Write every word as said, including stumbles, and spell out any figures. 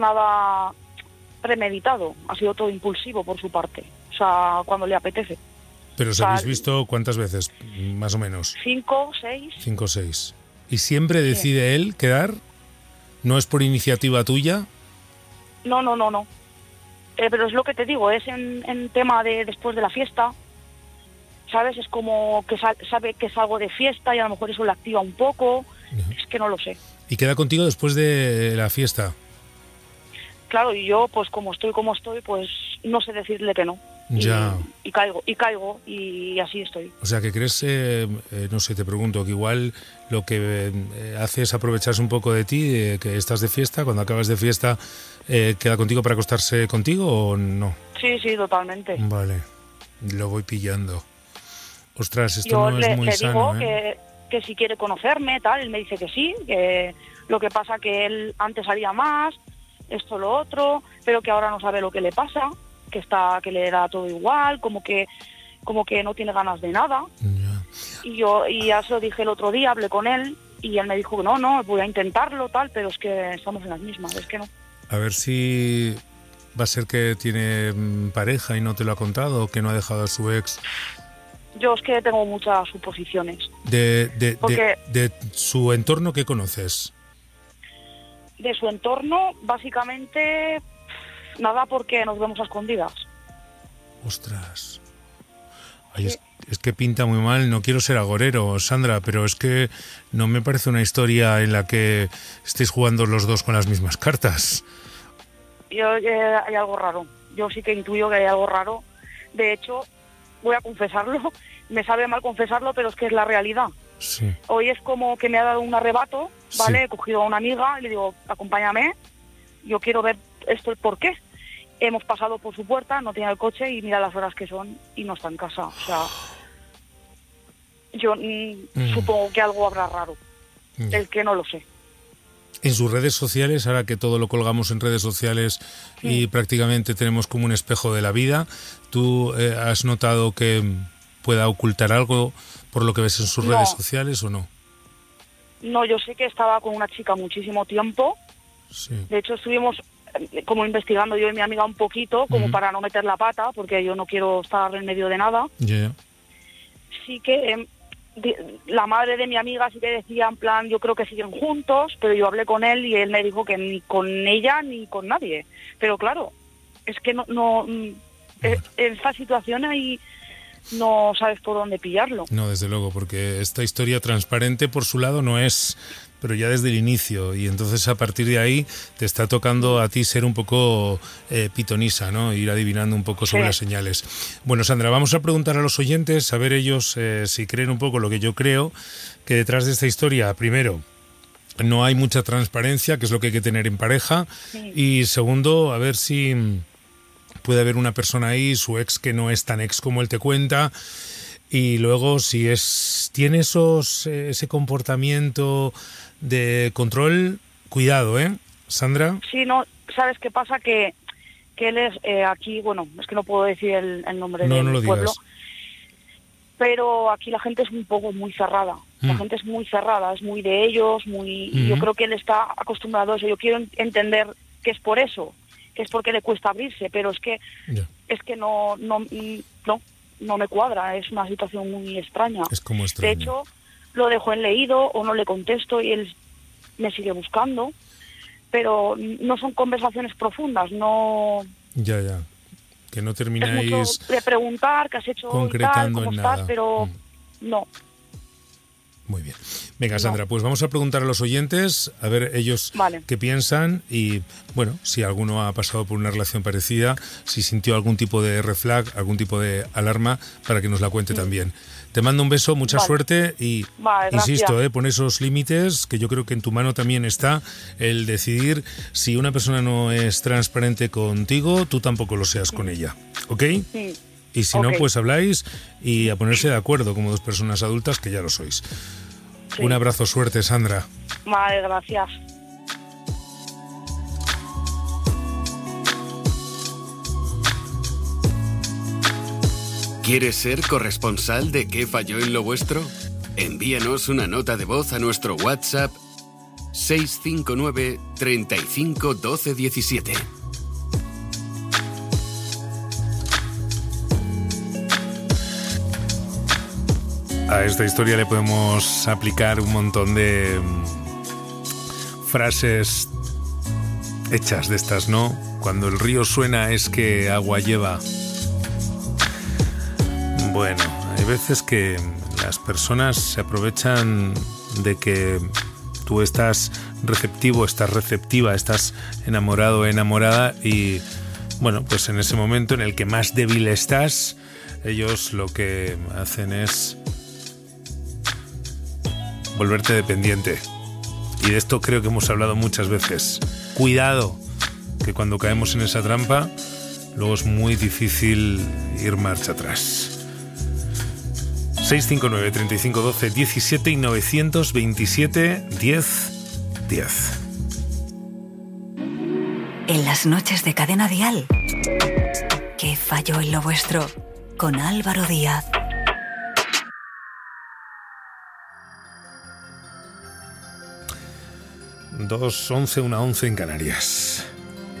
nada premeditado, ha sido todo impulsivo por su parte, o sea, cuando le apetece. ¿Pero os o sea, habéis visto cuántas veces, más o menos? Cinco, seis. Cinco o seis. ¿Y siempre decide sí. él quedar? ¿No es por iniciativa tuya? No, no, no, no. Eh, pero es lo que te digo, es en, en tema de después de la fiesta, ¿sabes? Es como que sal, sabe que salgo de fiesta y a lo mejor eso le activa un poco, uh-huh. Es que no lo sé. ¿Y queda contigo después de la fiesta? Claro, y yo, pues como estoy como estoy, pues no sé decirle que no. Ya. Y, y caigo, y caigo, y así estoy. O sea, que crees, eh, eh, no sé, te pregunto, que igual lo que eh, hace es aprovecharse un poco de ti, eh, que estás de fiesta, cuando acabas de fiesta, eh, ¿queda contigo para acostarse contigo o no? Sí, sí, totalmente. Vale, lo voy pillando. Ostras, esto yo no le, es muy le sano, digo ¿eh? que, que si quiere conocerme, tal, él me dice que sí, que lo que pasa que él antes salía más, esto, lo otro, pero que ahora no sabe lo que le pasa, que está que le da todo igual, como que como que no tiene ganas de nada. Yeah. Y yo y ya se lo dije el otro día, hablé con él y él me dijo que no, no, voy a intentarlo, tal, pero es que estamos en las mismas, es que no. A ver si va a ser que tiene pareja y no te lo ha contado, o que no ha dejado a su ex. Yo es que tengo muchas suposiciones. De, de, porque de, de su entorno, ¿qué conoces? De su entorno, básicamente, nada, porque nos vemos a escondidas. Ostras. Ay, sí. es, es que pinta muy mal. No quiero ser agorero, Sandra, pero es que no me parece una historia en la que estéis jugando los dos con las mismas cartas. Yo, eh, hay algo raro. Yo sí que intuyo que hay algo raro. De hecho, voy a confesarlo. Me sabe mal confesarlo, pero es que es la realidad. Sí. Hoy es como que me ha dado un arrebato, ¿vale? Sí. He cogido a una amiga y le digo, acompáñame, yo quiero ver esto, el por qué. Hemos pasado por su puerta, no tiene el coche y mira las horas que son y no está en casa. O sea, yo mm, mm. supongo que algo habrá raro, mm. el que no lo sé. En sus redes sociales, ahora que todo lo colgamos en redes sociales sí. y prácticamente tenemos como un espejo de la vida, ¿tú eh, has notado que pueda ocultar algo por lo que ves en sus no. redes sociales o no? No, yo sé que estaba con una chica muchísimo tiempo. Sí. De hecho, estuvimos como investigando yo y mi amiga un poquito, como uh-huh. para no meter la pata, porque yo no quiero estar en medio de nada. Yeah. Sí que eh, de, la madre de mi amiga sí que decía, en plan, yo creo que siguen juntos, pero yo hablé con él y él me dijo que ni con ella ni con nadie. Pero claro, es que no, no bueno. en esta situación hay... no sabes por dónde pillarlo. No, desde luego, porque esta historia transparente por su lado no es, pero ya desde el inicio, y entonces a partir de ahí te está tocando a ti ser un poco eh, pitonisa, ¿no? Ir adivinando un poco sobre sí. las señales. Bueno, Sandra, vamos a preguntar a los oyentes, a ver ellos eh, si creen un poco lo que yo creo, que detrás de esta historia, primero, no hay mucha transparencia, que es lo que hay que tener en pareja, sí. y segundo, a ver si... puede haber una persona ahí, su ex que no es tan ex como él te cuenta, y luego si es tiene esos ese comportamiento de control, cuidado, ¿eh, Sandra? Sí, no, ¿sabes qué pasa? Que, que él es eh, aquí, bueno, es que no puedo decir el, el nombre no, del no lo pueblo, digas. Pero aquí la gente es un poco muy cerrada, mm. la gente es muy cerrada, es muy de ellos, muy mm-hmm. y yo creo que él está acostumbrado a eso, yo quiero entender que es por eso, que es porque le cuesta abrirse, pero es que yeah. es que no no no no me cuadra, es una situación muy extraña. Es como extraño. De hecho, lo dejo en leído o no le contesto y él me sigue buscando, pero no son conversaciones profundas, no... Ya, ya, que no termináis... Es mucho de preguntar qué has hecho concretando y tal, cómo en estás, nada. pero mm. no. Muy bien. Venga, Sandra, no. pues vamos a preguntar a los oyentes, a ver ellos vale. qué piensan y, bueno, si alguno ha pasado por una relación parecida, si sintió algún tipo de red flag, algún tipo de alarma, para que nos la cuente sí. también. Te mando un beso, mucha vale. suerte y, vale, insisto, eh, pon esos límites, que yo creo que en tu mano también está el decidir si una persona no es transparente contigo, tú tampoco lo seas sí. con ella, ¿ok? Sí. Y si okay. no, pues habláis y a ponerse de acuerdo como dos personas adultas, que ya lo sois. Sí. Un abrazo, suerte, Sandra. Vale, gracias. ¿Quieres ser corresponsal de ¿Qué falló en lo vuestro? Envíanos una nota de voz a nuestro WhatsApp seis cinco nueve, treinta y cinco, doce, diecisiete. A esta historia le podemos aplicar un montón de frases hechas de estas, ¿no? Cuando el río suena es que agua lleva. Bueno, hay veces que las personas se aprovechan de que tú estás receptivo, estás receptiva, estás enamorado o enamorada y, bueno, pues en ese momento en el que más débil estás, ellos lo que hacen es volverte dependiente. Y de esto creo que hemos hablado muchas veces. Cuidado, que cuando caemos en esa trampa, luego es muy difícil ir marcha atrás. seis cinco nueve, treinta y cinco, doce, diecisiete y novecientos veintisiete, diez, diez. En las noches de Cadena Dial, ¿qué falló en lo vuestro? Con Álvaro Díaz. dos once, una once en Canarias.